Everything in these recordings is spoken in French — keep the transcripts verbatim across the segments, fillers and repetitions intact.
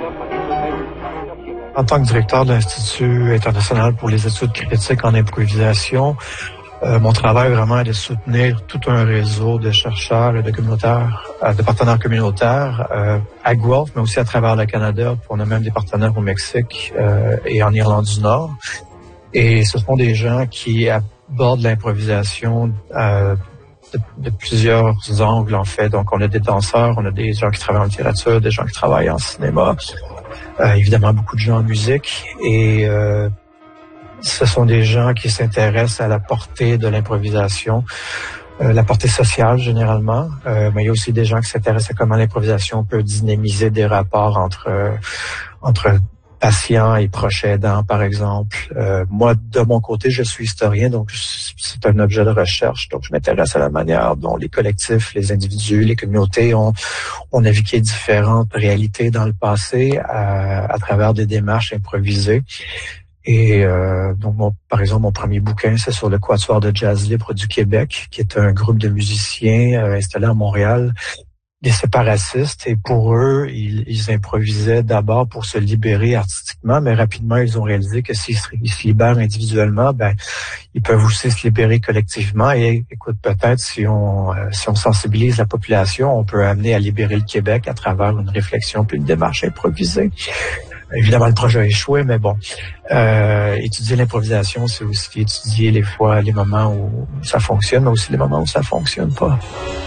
En tant que directeur de l'Institut international pour les études critiques en improvisation, euh, mon travail vraiment est de soutenir tout un réseau de chercheurs et de communautaires, euh, de partenaires communautaires euh, à Guelph, mais aussi à travers le Canada. On a même des partenaires au Mexique euh, et en Irlande du Nord. Et ce sont des gens qui abordent l'improvisation euh, de, de plusieurs angles, en fait. Donc, on a des danseurs, on a des gens qui travaillent en littérature, des gens qui travaillent en cinéma, euh, évidemment beaucoup de gens en musique. Et euh, ce sont des gens qui s'intéressent à la portée de l'improvisation, euh, la portée sociale généralement, euh, mais il y a aussi des gens qui s'intéressent à comment l'improvisation peut dynamiser des rapports entre euh, entre patients et proches aidants, par exemple. Euh, moi, de mon côté, je suis historien, donc c'est un objet de recherche. Donc, je m'intéresse à la manière dont les collectifs, les individus, les communautés ont, ont navigué différentes réalités dans le passé à, à travers des démarches improvisées. Et euh, donc, mon, par exemple, mon premier bouquin, c'est sur le Quatuor de jazz libre du Québec, qui est un groupe de musiciens euh, installés à Montréal, des séparatistes. Et pour eux, ils, ils improvisaient d'abord pour se libérer artistiquement, mais rapidement, ils ont réalisé que s'ils se, ils se libèrent individuellement, ben ils peuvent aussi se libérer collectivement. Et écoute, peut-être si on euh, si on sensibilise la population, on peut amener à libérer le Québec à travers une réflexion puis une démarche improvisée. Évidemment, le projet a échoué, mais bon, euh, étudier l'improvisation, c'est aussi étudier les fois, les moments où ça fonctionne, mais aussi les moments où ça fonctionne pas.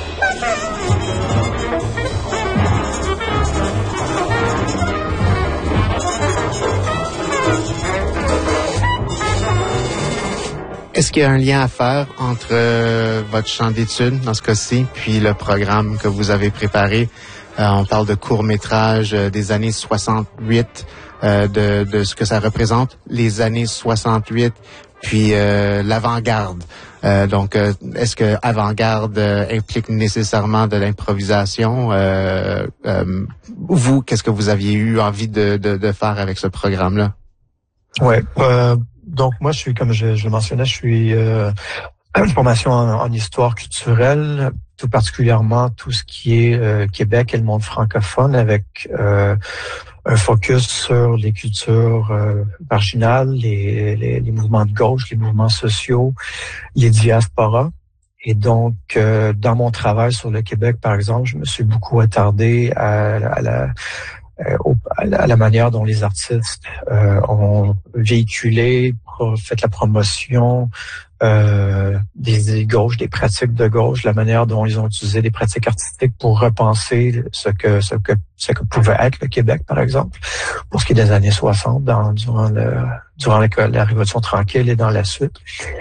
Est-ce qu'il y a un lien à faire entre euh, votre champ d'études, dans ce cas-ci, puis le programme que vous avez préparé? Euh, on parle de court-métrage euh, des années soixante-huit, euh, de, de ce que ça représente, les années soixante-huit, puis euh, l'avant-garde. Euh, donc, euh, est-ce que avant-garde euh, implique nécessairement de l'improvisation? Euh, euh, vous, qu'est-ce que vous aviez eu envie de, de, de faire avec ce programme-là? Ouais. Euh, donc, moi, je suis, comme je, je le mentionnais, je suis euh, une formation en, en histoire culturelle, tout particulièrement tout ce qui est euh, Québec et le monde francophone, avec euh, un focus sur les cultures euh, marginales, les, les, les mouvements de gauche, les mouvements sociaux, les diasporas. Et donc, euh, dans mon travail sur le Québec, par exemple, je me suis beaucoup attardé à, à la euh, au, à la manière dont les artistes euh, ont véhiculé, pro, fait la promotion euh, des idées de gauche, des pratiques de gauche, la manière dont ils ont utilisé des pratiques artistiques pour repenser ce que ce que ce que pouvait être le Québec, par exemple, pour ce qui est des années soixante, dans, durant le durant la, la Révolution tranquille et dans la suite.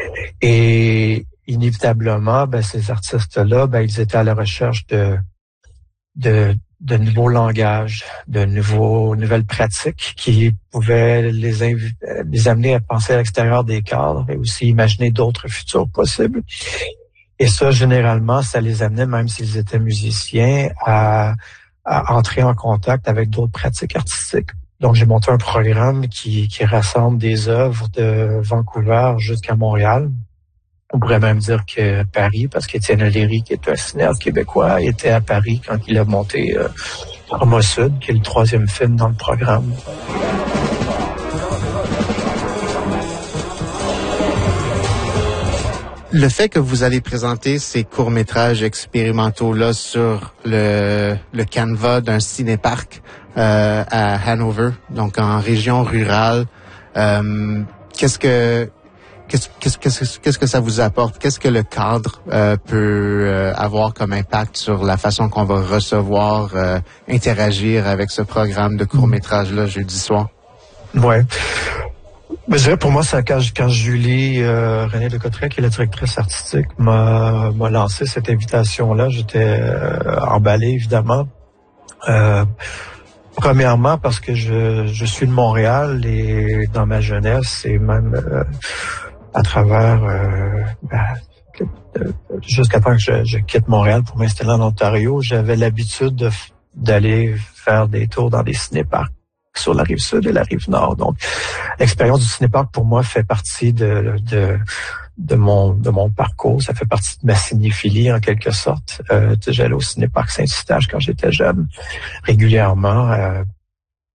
Et inévitablement, ben, ces artistes-là, ben, ils étaient à la recherche de de de nouveaux langages, de nouveaux nouvelles pratiques qui pouvaient les, inv- les amener à penser à l'extérieur des cadres et aussi imaginer d'autres futurs possibles. Et ça, généralement, ça les amenait, même s'ils étaient musiciens, à, à entrer en contact avec d'autres pratiques artistiques. Donc, j'ai monté un programme qui, qui rassemble des œuvres de Vancouver jusqu'à Montréal. On pourrait même dire que Paris, parce qu'Étienne Léry, qui est un cinéaste québécois, était à Paris quand il a monté euh, Homo Sud, qui est le troisième film dans le programme. Le fait que vous allez présenter ces courts-métrages expérimentaux-là sur le, le canevas d'un cinéparc euh, à Hanover, donc en région rurale, euh, qu'est-ce que Qu'est-ce, qu'est-ce, qu'est-ce, qu'est-ce que ça vous apporte? Qu'est-ce que le cadre euh, peut euh, avoir comme impact sur la façon qu'on va recevoir, euh, interagir avec ce programme de court-métrage-là jeudi soir? Ouais. Ben, je dirais pour moi, c'est quand, quand Julie euh, René Lecottret, qui est la directrice artistique, m'a, m'a lancé cette invitation-là. J'étais euh, emballé, évidemment. Euh, Premièrement, parce que je, je suis de Montréal et dans ma jeunesse et même euh, à travers euh, ben, jusqu'à temps que je, je quitte Montréal pour m'installer en Ontario, j'avais l'habitude de, d'aller faire des tours dans des cinéparcs sur la rive sud et la rive nord. Donc, l'expérience du cinéparc pour moi fait partie de, de de mon de mon parcours, ça fait partie de ma cinéphilie en quelque sorte. Euh, j'allais au cinéparc Saint-Eustache quand j'étais jeune, régulièrement. Euh,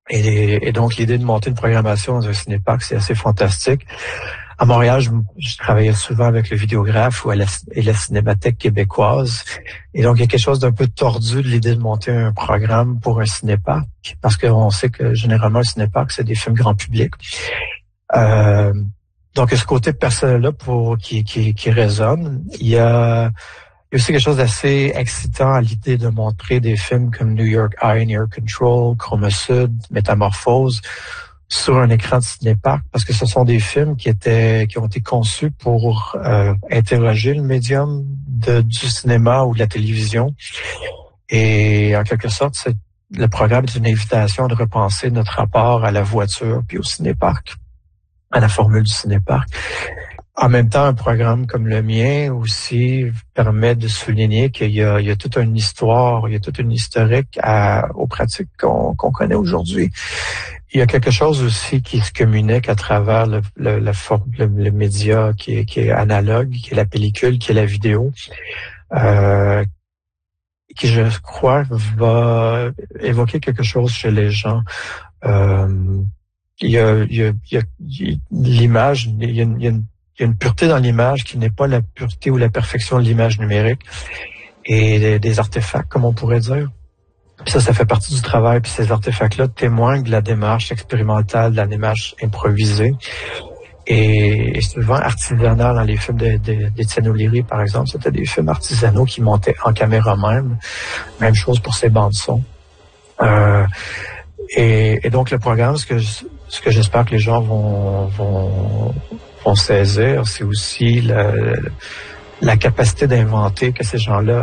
Et, et donc, l'idée de monter une programmation dans un cinéparc, c'est assez fantastique. À Montréal, je, je travaillais souvent avec le vidéographe ou à la, et la Cinémathèque québécoise. Et donc, il y a quelque chose d'un peu tordu de l'idée de monter un programme pour un cinéparc, parce qu'on sait que généralement, un cinéparc, c'est des films grand public. Euh, donc, ce côté personnel-là pour qui, qui, qui résonne. Il y a Il y a aussi quelque chose d'assez excitant à l'idée de montrer des films comme New York Eye and Ear Control, Chroma Sud, Métamorphose sur un écran de cinéparc, parce que ce sont des films qui étaient qui ont été conçus pour euh, interroger le médium de, du cinéma ou de la télévision. Et en quelque sorte, c'est, le programme est une invitation de repenser notre rapport à la voiture puis au cinéparc, à la formule du cinéparc. En même temps, un programme comme le mien aussi permet de souligner qu'il y a, il y a toute une histoire, il y a toute une historique à, aux pratiques qu'on, qu'on connaît aujourd'hui. Il y a quelque chose aussi qui se communique à travers le, le, la forme, le, le média qui est, qui est analogue, qui est la pellicule, qui est la vidéo, euh, qui, je crois, va évoquer quelque chose chez les gens. Euh, il y a, il y a, il y a, il y a l'image, il y a, il y a une Il y a une pureté dans l'image qui n'est pas la pureté ou la perfection de l'image numérique et des, des artefacts, comme on pourrait dire. Puis ça, ça fait partie du travail. Puis ces artefacts-là témoignent de la démarche expérimentale, de la démarche improvisée et, et souvent artisanale. Dans les films de, de, d'Étienne O'Leary, par exemple, c'était des films artisanaux qui montaient en caméra même. Même chose pour ses bandes-son. Euh, et, et donc, le programme, ce que, ce que j'espère que les gens vont... vont vont saisir, c'est aussi la, la capacité d'inventer que ces gens-là